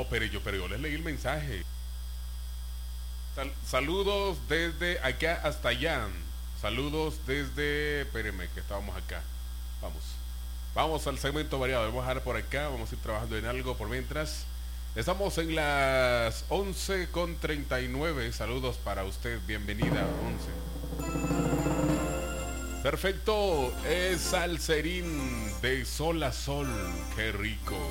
No, pero yo les leí el mensaje. Saludos desde acá hasta allá. Saludos desde... Espérenme, que estábamos acá. Vamos. Vamos al segmento variado. Vamos a dejar por acá. Vamos a ir trabajando en algo por mientras. Estamos en las 11:39. Saludos para usted. Bienvenida, 11. Perfecto. Es Salserín de Sol a Sol. Qué rico.